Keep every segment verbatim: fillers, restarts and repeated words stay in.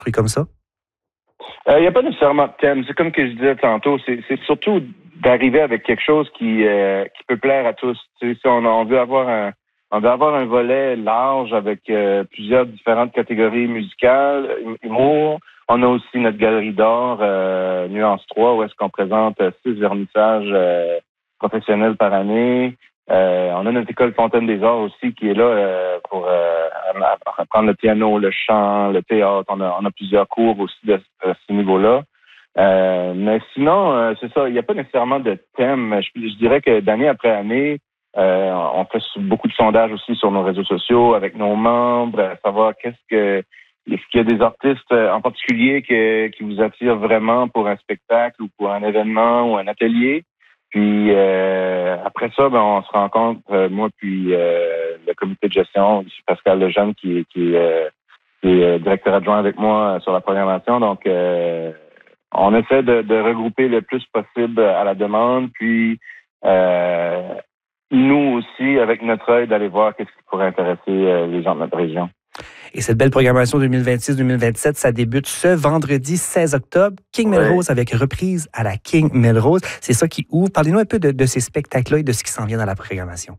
trucs comme ça? Il n'y a pas nécessairement de thème. C'est comme que je disais tantôt, c'est, c'est surtout d'arriver avec quelque chose qui, euh, qui peut plaire à tous. Tu sais, si on, on veut avoir un on veut avoir un volet large avec euh, plusieurs différentes catégories musicales, humour. On a aussi notre galerie d'or, euh, Nuance trois, où est-ce qu'on présente six vernissages euh, professionnels par année. Euh, on a notre école Fontaine des Arts aussi qui est là euh, pour euh, apprendre le piano, le chant, le théâtre. On a, on a plusieurs cours aussi de, de ce niveau-là. Euh, mais sinon, euh, c'est ça, il n'y a pas nécessairement de thème. Je, je dirais que d'année après année, euh, on fait beaucoup de sondages aussi sur nos réseaux sociaux avec nos membres, à savoir qu'est-ce que est-ce qu'il y a des artistes en particulier que, qui vous attirent vraiment pour un spectacle ou pour un événement ou un atelier. Puis euh, après ça, ben, on se rencontre, euh, moi puis euh, le comité de gestion, ici Pascal Lejeune, qui, qui, euh, qui est directeur adjoint avec moi sur la programmation. Donc, euh, on essaie de, de regrouper le plus possible à la demande. Puis, euh, nous aussi, avec notre œil, d'aller voir qu'est-ce qui pourrait intéresser euh, les gens de notre région. Et cette belle programmation deux mille vingt-six deux mille vingt-sept, ça débute ce vendredi seize octobre. King Melrose oui. avec reprise à la King Melrose. C'est ça qui ouvre. Parlez-nous un peu de, de ces spectacles-là et de ce qui s'en vient dans la programmation.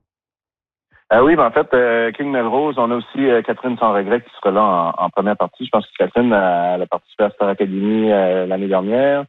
Euh, oui, ben en fait, euh, King Melrose, on a aussi euh, Catherine Sans Regret qui sera là en, en première partie. Je pense que Catherine a, a participé à Star Academy euh, l'année dernière.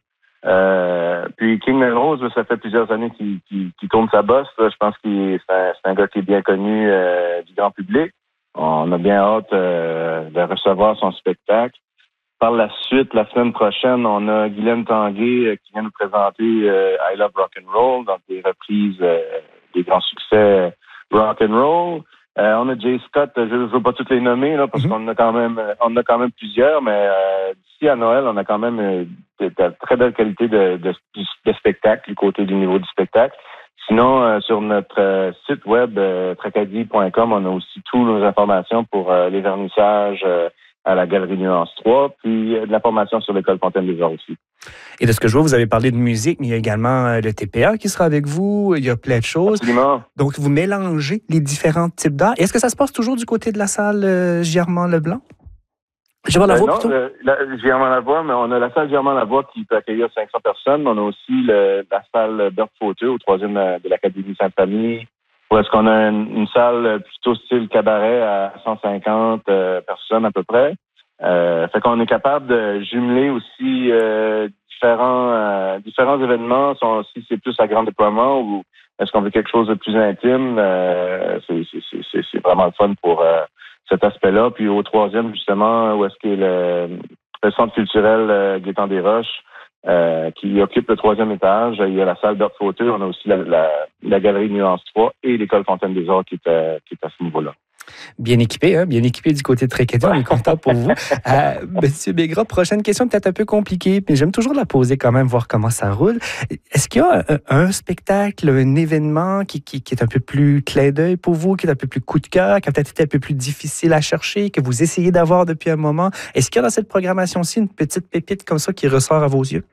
Euh, puis King Melrose, ça fait plusieurs années qu'il, qu'il, qu'il tourne sa bosse. Là. Je pense que c'est un, c'est un gars qui est bien connu euh, du grand public. On a bien hâte euh, de recevoir son spectacle. Par la suite, la semaine prochaine, on a Guylaine Tanguay euh, qui vient nous présenter euh, I Love Rock and Roll, donc des reprises euh, des grands succès rock and roll. Euh, on a Jay Scott, je ne veux pas toutes les nommer là, parce mm-hmm. qu'on a quand même, on a quand même plusieurs, mais euh, d'ici à Noël, on a quand même euh, de, de très belle qualité de, de, de spectacle du côté du niveau du spectacle. Sinon, euh, sur notre euh, site web euh, tracadie point com, on a aussi toutes nos informations pour euh, les vernissages euh, à la Galerie Nuance trois, puis euh, de l'information sur l'École Fontaine des Arts aussi. Et de ce que je vois, vous avez parlé de musique, mais il y a également euh, le T P A qui sera avec vous, il y a plein de choses. Absolument. Donc, vous mélangez les différents types d'art. Est-ce que ça se passe toujours du côté de la salle euh, Girmand-Leblanc? Germain-Lavoie, euh, non, le, la, Germain-Lavoie, mais on a la salle Germain-Lavoie qui peut accueillir cinq cents personnes. On a aussi le, la salle Berthe Fauteux au troisième de l'Académie Sainte-Famille. Où est-ce qu'on a une, une salle plutôt style cabaret à cent cinquante euh, personnes à peu près. Euh, fait qu'on est capable de jumeler aussi euh, différents euh, différents événements. Sont, si c'est plus à grand déploiement ou est-ce qu'on veut quelque chose de plus intime, euh, c'est, c'est, c'est, c'est vraiment le fun pour euh, cet aspect-là. Puis au troisième, justement, où est-ce qu'il y a le, le centre culturel euh, Gaétan des Roches, euh, qui occupe le troisième étage. Il y a la salle Berthe Fauteux, on a aussi la, la, la galerie Nuance trois et l'école Fontaine des Arts qui est, à, qui est à ce niveau-là. Bien équipé, hein? Bien équipé du côté de Tracadie. On est content pour vous. Euh, Monsieur Bégras, prochaine question peut-être un peu compliquée, mais j'aime toujours la poser quand même, voir comment ça roule. Est-ce qu'il y a un, un spectacle, un événement qui, qui, qui est un peu plus clin d'œil pour vous, qui est un peu plus coup de cœur, qui a peut-être été un peu plus difficile à chercher, que vous essayez d'avoir depuis un moment? Est-ce qu'il y a dans cette programmation-ci une petite pépite comme ça qui ressort à vos yeux?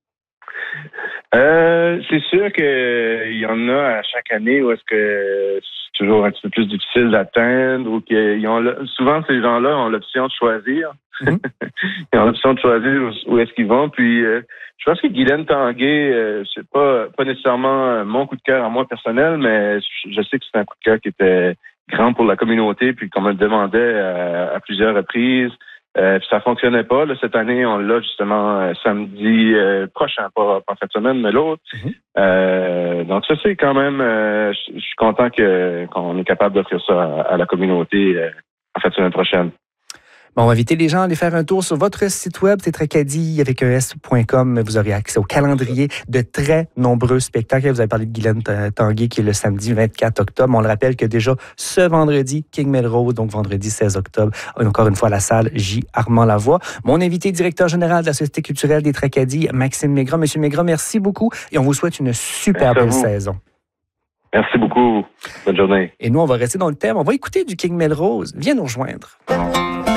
Euh, c'est sûr qu'il y en a à chaque année où est-ce que c'est toujours un petit peu plus difficile d'atteindre ou qu'ils ont le, souvent ces gens-là ont l'option de choisir. Mm-hmm. Ils ont l'option de choisir où est-ce qu'ils vont. Puis euh, je pense que Guylaine Tanguay, euh, c'est pas pas nécessairement mon coup de cœur à moi personnel, mais je sais que c'est un coup de cœur qui était grand pour la communauté, puis qu'on me le demandait à, à plusieurs reprises. Euh, puis ça fonctionnait pas. Là, cette année, on l'a justement euh, samedi euh, prochain, pas, pas en fin de semaine, mais l'autre. Mm-hmm. Euh, donc ça, c'est quand même... Euh, je suis content que, qu'on est capable d'offrir ça à, à la communauté euh, en fin de semaine prochaine. Bon, on va inviter les gens à aller faire un tour sur votre site web, c'est tracadie avec un S point com. Vous aurez accès au calendrier de très nombreux spectacles. Vous avez parlé de Guylaine Tanguay qui est le samedi vingt-quatre octobre. On le rappelle que déjà ce vendredi, King Melrose, donc vendredi seize octobre, encore une fois la salle J. Armand-Lavoie. Mon invité, directeur général de la Société culturelle des Tracadies, Maxime Mégras. Monsieur Mégras, merci beaucoup et on vous souhaite une super belle saison. Merci beaucoup. Bonne journée. Et nous, on va rester dans le thème. On va écouter du King Melrose. Viens nous rejoindre.